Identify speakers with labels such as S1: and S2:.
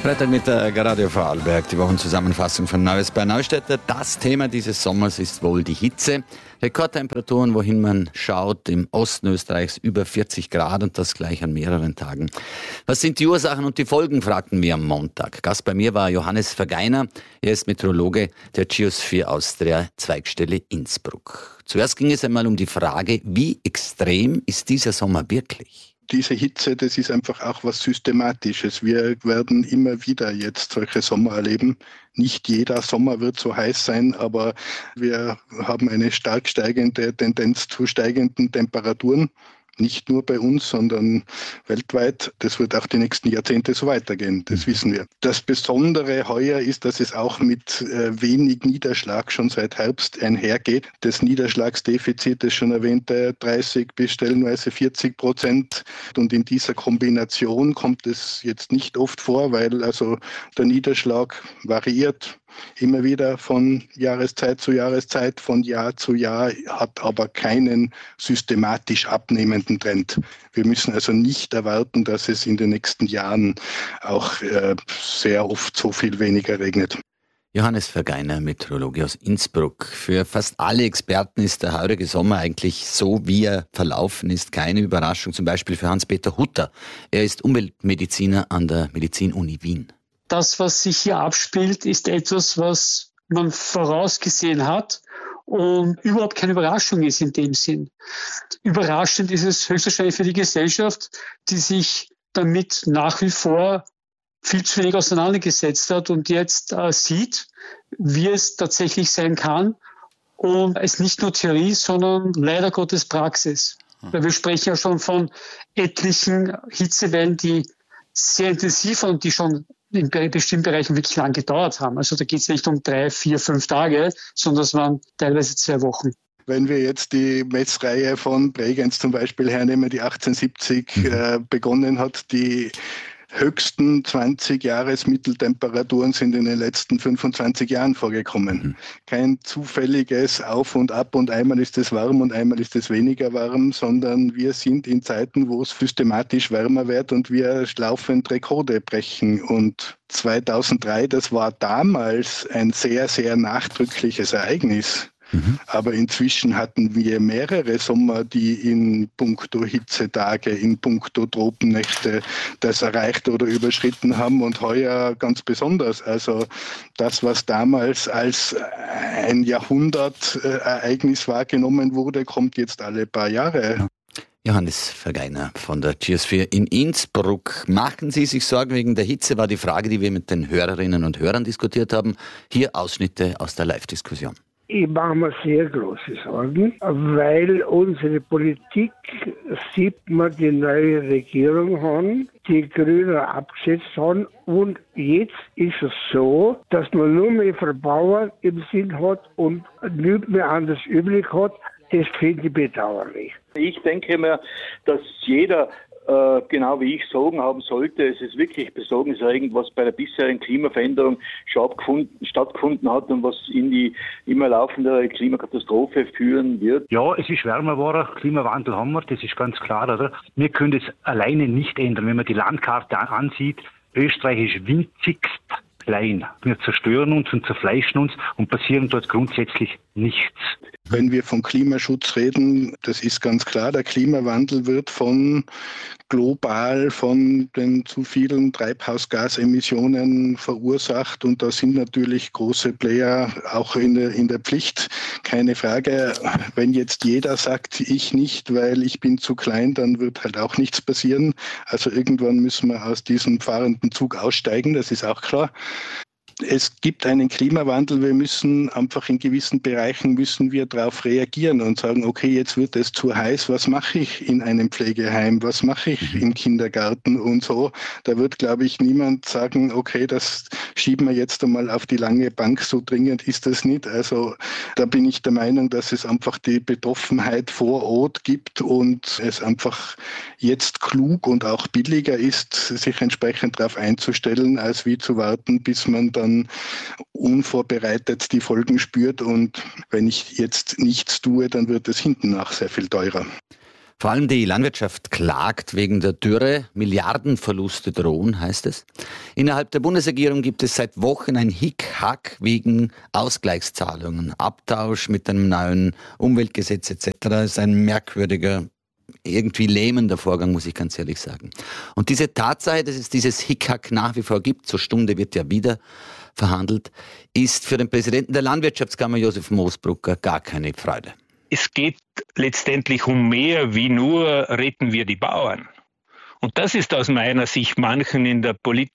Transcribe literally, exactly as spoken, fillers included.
S1: Freitag mit der Radio Vorarlberg, die Wochenzusammenfassung von Neues bei Neustädter. Das Thema dieses Sommers ist wohl die Hitze. Rekordtemperaturen, wohin man schaut, im Osten Österreichs über vierzig Grad und das gleich an mehreren Tagen. Was sind die Ursachen und die Folgen, fragten wir am Montag. Gast bei mir war Johannes Vergeiner. Er ist Meteorologe der Geosphere Austria, Zweigstelle Innsbruck. Zuerst ging es einmal um die Frage, wie extrem ist dieser Sommer wirklich?
S2: Diese Hitze, das ist einfach auch was Systematisches. Wir werden immer wieder jetzt solche Sommer erleben. Nicht jeder Sommer wird so heiß sein, aber wir haben eine stark steigende Tendenz zu steigenden Temperaturen. Nicht nur bei uns, sondern weltweit. Das wird auch die nächsten Jahrzehnte so weitergehen. Das wissen wir. Das Besondere heuer ist, dass es auch mit äh, wenig Niederschlag schon seit Herbst einhergeht. Das Niederschlagsdefizit, das schon erwähnte, dreißig bis stellenweise vierzig Prozent. Und in dieser Kombination kommt es jetzt nicht oft vor, weil also der Niederschlag variiert immer wieder von Jahreszeit zu Jahreszeit, von Jahr zu Jahr, hat aber keinen systematisch abnehmenden Trend. Wir müssen also nicht erwarten, dass es in den nächsten Jahren auch äh, sehr oft so viel weniger regnet.
S1: Johannes Vergeiner, Meteorologe aus Innsbruck. Für fast alle Experten ist der heurige Sommer eigentlich so, wie er verlaufen ist, keine Überraschung. Zum Beispiel für Hans-Peter Hutter. Er ist Umweltmediziner an der Medizin-Uni Wien.
S3: Das, was sich hier abspielt, ist etwas, was man vorausgesehen hat und überhaupt keine Überraschung ist in dem Sinn. Überraschend ist es höchstwahrscheinlich für die Gesellschaft, die sich damit nach wie vor viel zu wenig auseinandergesetzt hat und jetzt äh, sieht, wie es tatsächlich sein kann und es nicht nur Theorie, sondern leider Gottes Praxis. Weil wir sprechen ja schon von etlichen Hitzewellen, die sehr intensiv und die schon in bestimmten Bereichen wirklich lang gedauert haben. Also da geht es nicht um drei, vier, fünf Tage, sondern es waren teilweise zwei Wochen.
S2: Wenn wir jetzt die Messreihe von Bregenz zum Beispiel hernehmen, die achtzehnhundertsiebzig mhm. äh, begonnen hat, die höchsten zwanzig Jahresmitteltemperaturen sind in den letzten fünfundzwanzig Jahren vorgekommen. Mhm. Kein zufälliges Auf und Ab und einmal ist es warm und einmal ist es weniger warm, sondern wir sind in Zeiten, wo es systematisch wärmer wird und wir laufend Rekorde brechen. Und zweitausenddrei, das war damals ein sehr, sehr nachdrückliches Ereignis. Mhm. Aber inzwischen hatten wir mehrere Sommer, die in puncto Hitzetage, in puncto Tropennächte das erreicht oder überschritten haben und heuer ganz besonders. Also das, was damals als ein Jahrhundertereignis wahrgenommen wurde, kommt jetzt alle paar Jahre.
S1: Johannes Vergeiner von der Geosphere in Innsbruck. Machen Sie sich Sorgen wegen der Hitze, war die Frage, die wir mit den Hörerinnen und Hörern diskutiert haben. Hier Ausschnitte aus der Live-Diskussion.
S4: Ich mache mir sehr große Sorgen, weil unsere Politik, sieht man, die neue Regierung haben, die Grüne abgesetzt haben und jetzt ist es so, dass man nur mehr Verbauer im Sinn hat und nichts mehr anders übrig hat. Das finde ich bedauerlich.
S5: Ich denke mir, dass jeder äh, genau wie ich Sorgen haben sollte. Es ist wirklich besorgniserregend, was bei der bisherigen Klimaveränderung stattgefunden hat und was in die immer laufende Klimakatastrophe führen wird.
S6: Ja, es ist wärmer geworden, Klimawandel haben wir, das ist ganz klar, oder? Wir können es alleine nicht ändern. Wenn man die Landkarte ansieht, Österreich ist winzigst klein. Wir zerstören uns und zerfleischen uns und passieren dort grundsätzlich nichts.
S2: Wenn wir von Klimaschutz reden, das ist ganz klar, der Klimawandel wird von global von den zu vielen Treibhausgasemissionen verursacht und da sind natürlich große Player auch in der, in der Pflicht. Keine Frage, wenn jetzt jeder sagt, ich nicht, weil ich bin zu klein, dann wird halt auch nichts passieren. Also irgendwann müssen wir aus diesem fahrenden Zug aussteigen, das ist auch klar. Es gibt einen Klimawandel, wir müssen einfach in gewissen Bereichen müssen wir darauf reagieren und sagen, okay, jetzt wird es zu heiß, was mache ich in einem Pflegeheim, was mache ich im Kindergarten und so. Da wird, glaube ich, niemand sagen, okay, das schieben wir jetzt einmal auf die lange Bank, so dringend ist das nicht. Also da bin ich der Meinung, dass es einfach die Betroffenheit vor Ort gibt und es einfach jetzt klug und auch billiger ist, sich entsprechend darauf einzustellen, als wie zu warten, bis man dann unvorbereitet die Folgen spürt und wenn ich jetzt nichts tue, dann wird es hinten nach sehr viel teurer.
S1: Vor allem die Landwirtschaft klagt wegen der Dürre. Milliardenverluste drohen, heißt es. Innerhalb der Bundesregierung gibt es seit Wochen ein Hickhack wegen Ausgleichszahlungen. Abtausch mit einem neuen Umweltgesetz et cetera ist ein merkwürdiger, irgendwie lähmender Vorgang, muss ich ganz ehrlich sagen. Und diese Tatsache, dass es dieses Hickhack nach wie vor gibt, zur Stunde wird ja wieder verhandelt, ist für den Präsidenten der Landwirtschaftskammer, Josef Moosbrucker, gar keine Freude.
S7: Es geht letztendlich um mehr wie nur retten wir die Bauern. Und das ist aus meiner Sicht manchen in der Politik